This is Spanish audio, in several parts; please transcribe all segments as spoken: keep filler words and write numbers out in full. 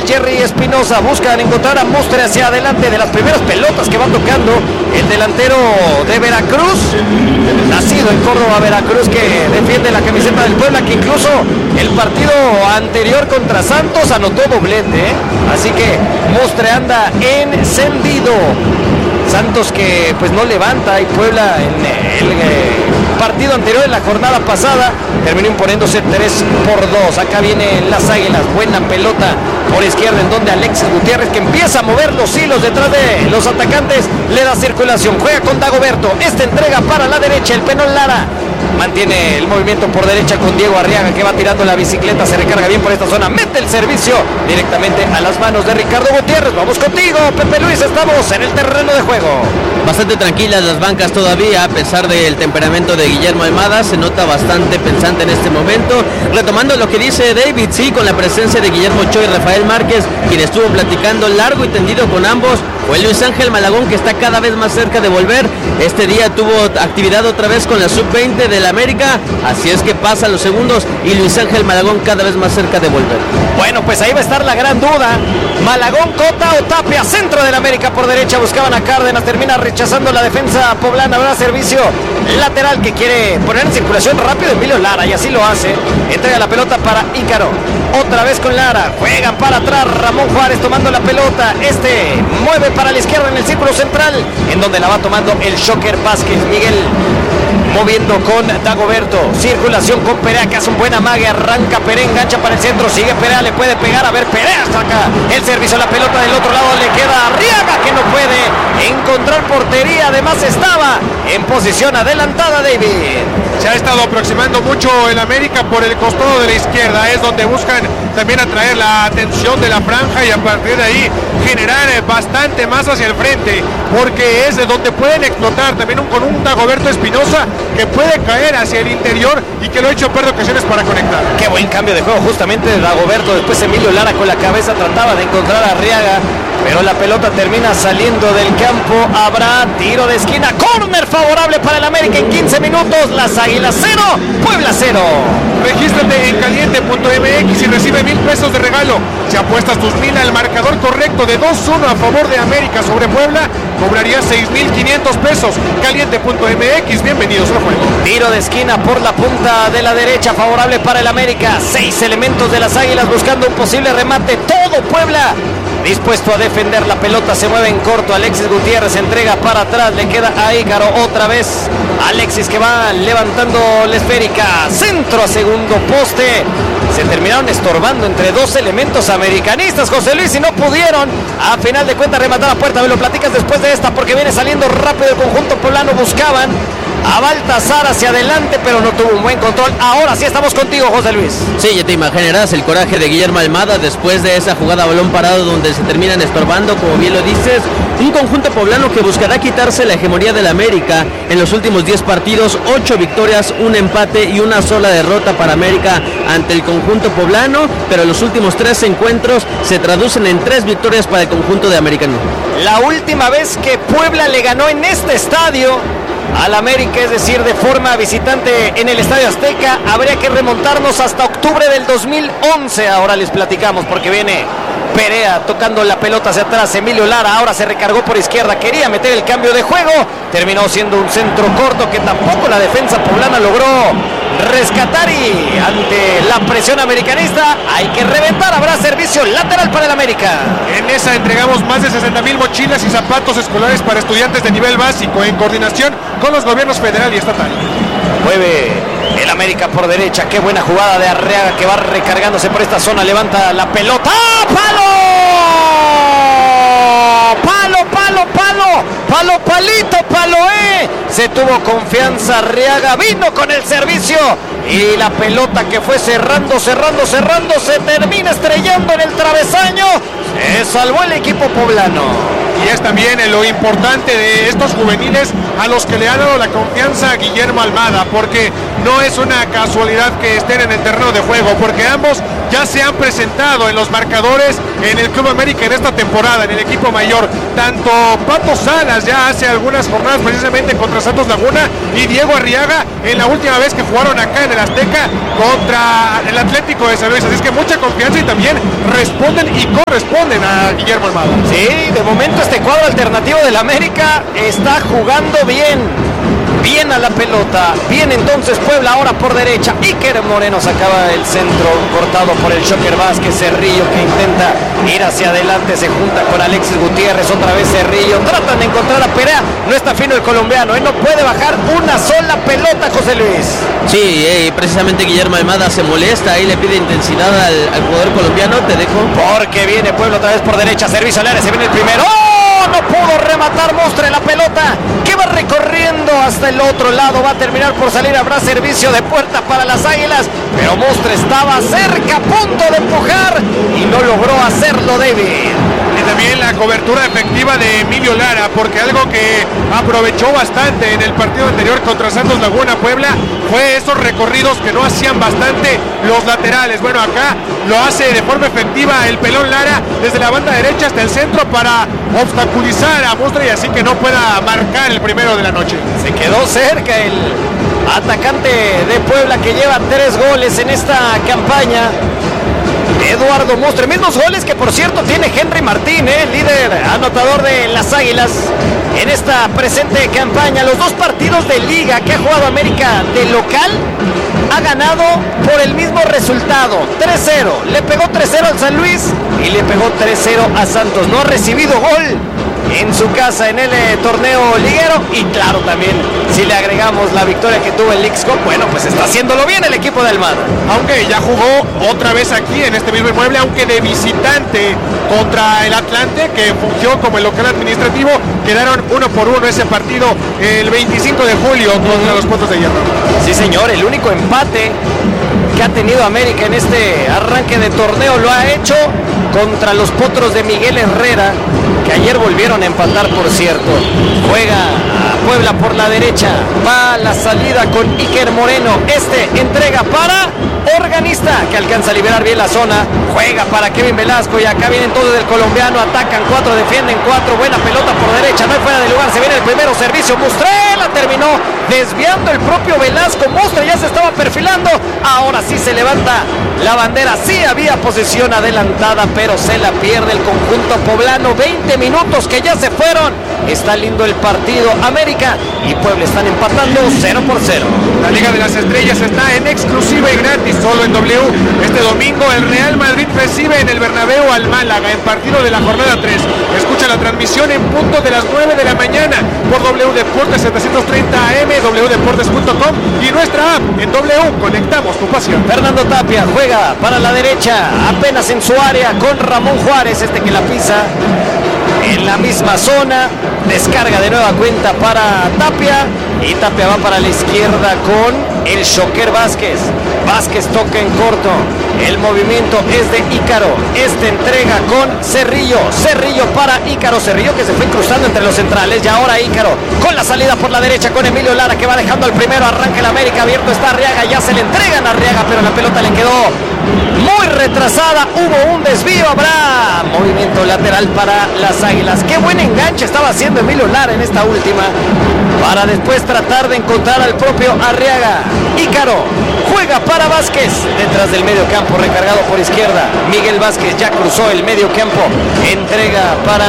Jerry Espinosa. Buscan encontrar a Mostre hacia adelante. De las primeras pelotas que va tocando el delantero de Veracruz, nacido en Córdoba, Veracruz, que defiende la camiseta del Puebla, que incluso el partido anterior contra Santos anotó doblete, ¿eh? Así que Mostre anda encendido. Santos que pues no levanta, y Puebla en el eh, partido anterior, en la jornada pasada, terminó imponiéndose tres por dos. Acá vienen las Águilas, buena pelota por izquierda, en donde Alexis Gutiérrez, que empieza a mover los hilos detrás de los atacantes, le da circulación, juega con Dagoberto, esta entrega para la derecha, el Penón Lara mantiene el movimiento por derecha con Diego Arriaga, que va tirando la bicicleta, se recarga bien por esta zona, mete el servicio directamente a las manos de Ricardo Gutiérrez. Vamos contigo, Pepe Luis, estamos en el terreno de juego. Bastante tranquilas las bancas todavía, a pesar del temperamento de Guillermo Almada, se nota bastante pensante en este momento. Retomando lo que dice David, sí, con la presencia de Guillermo Ochoa y Rafael Márquez, quien estuvo platicando largo y tendido con ambos, fue Luis Ángel Malagón, que está cada vez más cerca de volver. Este día tuvo actividad otra vez con la sub veinte del América, así es que pasan los segundos y Luis Ángel Malagón cada vez más cerca de volver. Bueno, pues ahí va a estar la gran duda. Malagón, Cota o Tapia, centro del América por derecha, buscaban a Cárdenas, termina rechazando la defensa poblana, habrá servicio lateral que quiere poner en circulación rápido Emilio Lara, y así lo hace, entrega la pelota para Ícaro, otra vez con Lara, juegan para atrás, Ramón Juárez tomando la pelota, este mueve para la izquierda en el círculo central, en donde la va tomando el Shocker Vázquez, Miguel moviendo con Dagoberto, circulación con Perea, que hace un buen amague, arranca Perea, engancha para el centro, sigue Perea, le puede pegar, a ver, Perea saca el servicio, la pelota del otro lado, le queda a Arriaga, que no puede encontrar portería, además estaba en posición adelantada David. Se ha estado aproximando mucho el América por el costado de la izquierda, es donde buscan también atraer la atención de la franja y a partir de ahí generar bastante más hacia el frente, porque es de donde pueden explotar también un, con un Dagoberto Espinosa que puede caer hacia el interior y que lo ha hecho perder ocasiones para conectar. Qué buen cambio de juego justamente de Dagoberto, después Emilio Lara con la cabeza trataba de encontrar a Arriaga, pero la pelota termina saliendo del campo. Habrá tiro de esquina, córner favorable para el América en quince minutos. Las Águilas cero, Puebla cero. Regístrate en caliente punto m x y recibe mil pesos de regalo. Si apuestas tus mil al marcador correcto de dos uno a favor de América sobre Puebla, cobrarías seis mil quinientos pesos. caliente punto m x, bienvenidos al juego. Tiro de esquina por la punta de la derecha, favorable para el América. Seis elementos de las Águilas buscando un posible remate. Todo Puebla dispuesto a defender, la pelota se mueve en corto, Alexis Gutiérrez entrega para atrás, le queda a Ícaro, otra vez Alexis que va levantando la esférica, centro a segundo poste, se terminaron estorbando entre dos elementos americanistas, José Luis, y no pudieron a final de cuentas rematar a puerta. Me lo platicas después de esta, porque viene saliendo rápido el conjunto poblano, buscaban a Baltasar hacia adelante, pero no tuvo un buen control. Ahora sí estamos contigo, José Luis. Sí, ya te imaginarás el coraje de Guillermo Almada después de esa jugada a balón parado donde se terminan estorbando, como bien lo dices, un conjunto poblano que buscará quitarse la hegemonía del América. En los últimos diez partidos, ocho victorias, un empate y una sola derrota para América ante el conjunto poblano, pero los últimos tres encuentros se traducen en tres victorias para el conjunto de Americano. La última vez que Puebla le ganó en este estadio al América, es decir, de forma visitante en el Estadio Azteca, habría que remontarnos hasta octubre del dos mil once. Ahora les platicamos, porque viene Perea tocando la pelota hacia atrás, Emilio Lara ahora se recargó por izquierda, quería meter el cambio de juego, terminó siendo un centro corto que tampoco la defensa poblana logró rescatar, y ante la presión americanista hay que reventar. Habrá servicio lateral para el América. En esa entregamos más de sesenta mil mochilas y zapatos escolares para estudiantes de nivel básico en coordinación con los gobiernos federal y estatal. Mueve el América por derecha, qué buena jugada de Arriaga que va recargándose por esta zona, levanta la pelota, ¡ah, palo! Palo, palo, palo, palo, palito, palo, eh. Se tuvo confianza Arriaga, vino con el servicio y la pelota que fue cerrando, cerrando, cerrando, se termina estrellando en el travesaño. Se salvó el equipo poblano. Y es también lo importante de estos juveniles a los que le ha dado la confianza a Guillermo Almada, porque no es una casualidad que estén en el terreno de juego, porque ambos ya se han presentado en los marcadores en el Club América en esta temporada, en el equipo mayor. Tanto Pato Salas ya hace algunas jornadas precisamente contra Santos Laguna y Diego Arriaga en la última vez que jugaron acá en el Azteca contra el Atlético de San Luis. Así es que mucha confianza y también responden y corresponden a Guillermo Almada. Sí, de momento este cuadro alternativo del América está jugando bien. Bien a la pelota, bien entonces Puebla ahora por derecha, Iker Moreno sacaba el centro, cortado por el Shocker Vázquez, Cerrillo que intenta ir hacia adelante, se junta con Alexis Gutiérrez, otra vez Cerrillo, tratan de encontrar a Perea, no está fino el colombiano, él no puede bajar una sola pelota, José Luis. Sí, eh, precisamente Guillermo Almada se molesta, ahí le pide intensidad al, al jugador colombiano, te dejo. Porque viene Puebla otra vez por derecha, servicio al área, se viene el primero, ¡oh! No pudo rematar Mostre la pelota, que va recorriendo hasta el otro lado, va a terminar por salir, habrá servicio de puerta para las Águilas, pero Mostre estaba cerca, a punto de empujar y no logró hacerlo, David. Y también la cobertura efectiva de Emilio Lara, porque algo que aprovechó bastante en el partido anterior contra Santos Laguna Puebla fue esos recorridos que no hacían bastante los laterales. Bueno, acá lo hace de forma efectiva el pelón Lara desde la banda derecha hasta el centro para obstaculizar a Mostre y así que no pueda marcar el primero de la noche. Se quedó cerca el atacante de Puebla que lleva tres goles en esta campaña, Eduardo Mostre, mismos goles que por cierto tiene Henry Martín, eh, líder anotador de las Águilas en esta presente campaña. Los dos partidos de liga que ha jugado América de local ha ganado por el mismo resultado, tres cero, le pegó tres cero al San Luis y le pegó tres cero a Santos, no ha recibido gol en su casa en el eh, torneo liguero. Y claro, también si le agregamos la victoria que tuvo el Leagues Cup, bueno, pues está haciéndolo bien el equipo de Almada, aunque ya jugó otra vez aquí en este mismo inmueble, aunque de visitante contra el Atlante, que fungió como el local administrativo. Quedaron uno por uno ese partido el veinticinco de julio contra los Potros de Hierro. Sí señor, el único empate que ha tenido América en este arranque de torneo lo ha hecho contra los Potros de Miguel Herrera, que ayer volvieron a empatar, por cierto. Juega a Puebla por la derecha, va a la salida con Iker Moreno, este entrega para Organista, que alcanza a liberar bien la zona, juega para Kevin Velasco y acá vienen todos del colombiano, atacan cuatro, defienden cuatro, buena pelota por derecha, no hay fuera de lugar, se viene el primero servicio, Mustrela terminó desviando el propio Velasco, Mustre ya se estaba perfilando, ahora sí se levanta la bandera, sí había posesión adelantada, pero se la pierde el conjunto poblano. Veinte minutos que ya se fueron, está lindo el partido. América y Puebla están empatando cero por cero. La Liga de las Estrellas está en exclusiva y gratis solo en W. Este domingo el Real Madrid recibe en el Bernabéu al Málaga en partido de la jornada tres. Escucha la transmisión en punto de las nueve de la mañana por W Deportes setecientos treinta A M, w deportes punto com y nuestra app en W. Conectamos tu pasión. Fernando Tapia juega para la derecha, apenas en su área con Ramón Juárez, este que la pisa en la misma zona, descarga de nueva cuenta para Tapia y Tapia va para la izquierda con el Shocker Vázquez. Vázquez toca en corto, el movimiento es de Ícaro, este entrega con Cerrillo, Cerrillo para Ícaro, Cerrillo que se fue cruzando entre los centrales y ahora Ícaro con la salida por la derecha con Emilio Lara que va dejando al primero, arranca el América, abierto está Arriaga, ya se le entregan a Arriaga pero la pelota le quedó muy retrasada, hubo un desvío, habrá movimiento lateral para las Águilas. Qué buen enganche estaba haciendo Emilio Lara en esta última para después tratar de encontrar al propio Arriaga. Ícaro juega para Vázquez detrás del medio campo, recargado por izquierda. Miguel Vázquez ya cruzó el medio campo, entrega para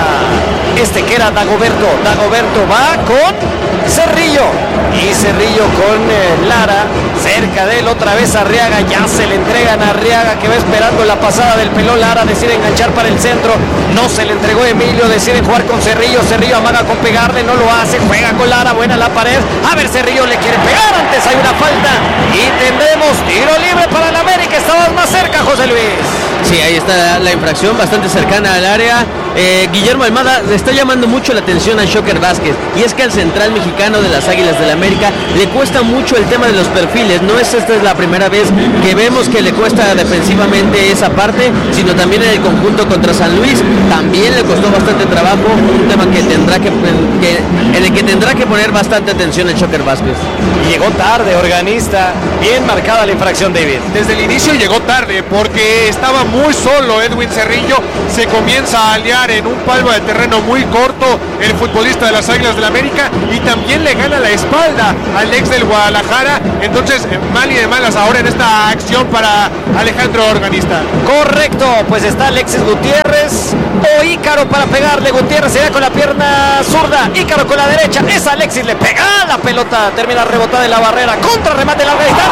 este que era Dagoberto. Dagoberto va con Cerrillo y Cerrillo con eh, Lara, cerca de él otra vez Arriaga, ya se le entregan a Arriaga que va esperando la pasada del pelón. Lara decide enganchar para el centro, no se le entregó Emilio, decide jugar con Cerrillo, Cerrillo amaga con pegarle, no lo hace, juega con Lara, buena la pared, a ver Cerrillo le quiere pegar, antes hay una falta y tendremos tiro libre para el América. Estabas más cerca, José Luis. Sí, ahí está la infracción, bastante cercana al área. eh, Guillermo Almada le está llamando mucho la atención a Shocker Vázquez, y es que al central mexicano de las Águilas del América le cuesta mucho el tema de los perfiles. No es esta es la primera vez que vemos que le cuesta defensivamente esa parte, sino también en el conjunto contra San Luis también le costó bastante trabajo, un tema que tendrá que, que en el que tendrá que poner bastante atención el Shocker Vázquez. Llegó tarde, organista, bien marcada la infracción, David. Desde el inicio llegó tarde porque estaba muy solo Edwin Cerrillo, se comienza a aliar en un palmo de terreno muy corto el futbolista de las Águilas del América y también le gana la espalda al ex del Guadalajara, entonces mal y de malas ahora en esta acción para Alejandro Organista. Correcto, pues está Alexis Gutiérrez o Ícaro para pegarle. Gutiérrez se da con la pierna zurda, Ícaro con la derecha, es Alexis, le pega la pelota, termina rebotada en la barrera, contra remate larga distancia.